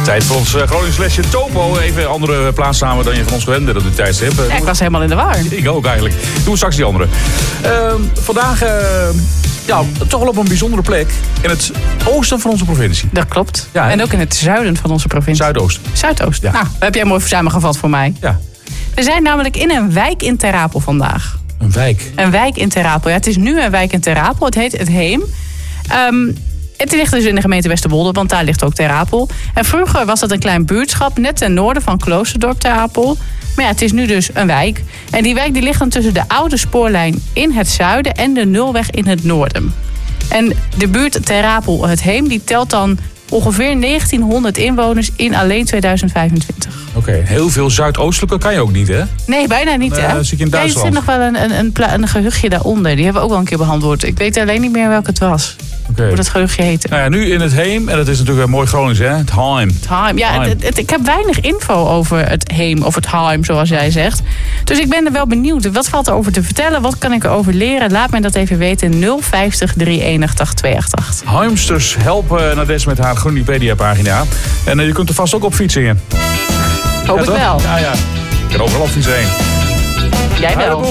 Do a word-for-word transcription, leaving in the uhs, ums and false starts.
Tijd voor ons uh, Gronings lesje Topo. Even andere plaatsnamen dan je van ons gewend bent op dit tijdstip. Ja, ik was helemaal in de war. Ik ook eigenlijk. Doen we straks die andere. Uh, vandaag uh, ja, toch wel op een bijzondere plek. In het oosten van onze provincie. Dat klopt. Ja, en ook in het zuiden van onze provincie. Zuidoosten. Zuidoost. Ja. Nou, heb jij mooi samengevat voor mij. Ja. We zijn namelijk in een wijk in Ter Apel vandaag. Een wijk? Een wijk in Ter Apel. Ja, het is nu een wijk in Ter Apel. Het heet Het Heem. Um, het ligt dus in de gemeente Westerwolde, want daar ligt ook Ter Apel. En vroeger was dat een klein buurtschap, net ten noorden van Kloosterdorp Ter Apel. Maar ja, het is nu dus een wijk. En die wijk die ligt dan tussen de oude spoorlijn in het zuiden en de Nulweg in het noorden. En de buurt Ter Apel, Het Heem, die telt dan ongeveer negentienhonderd inwoners in alleen tweeduizend vijfentwintig. Oké, okay, heel veel zuidoostelijke kan je ook niet, hè? Nee, bijna niet, uh, hè? Zit je in ja, er Duitsland? zit nog wel een, een, een, pla- een gehuchtje daaronder. Die hebben we ook wel een keer behandeld. Ik weet alleen niet meer welke het was. Okay. Hoe dat gehuchtje heette. Nou ja, nu in Het Heem, en dat is natuurlijk een mooi Gronings, hè? Het Heim. Het Heim. Ja, het, het, ik heb weinig info over het Heem, of het Heim, zoals jij zegt. Dus ik ben er wel benieuwd. Wat valt er over te vertellen? Wat kan ik erover leren? Laat mij dat even weten. nul vijftig drie eenentachtig tweeëntachtig. Heimsters helpen naar Des met haar Groenipedia-pagina. En uh, je kunt er vast ook op fietsen in. Hoop ja, ik toch? wel. Ja, ja. Ik kan overal op fietsen heen. Jij wel.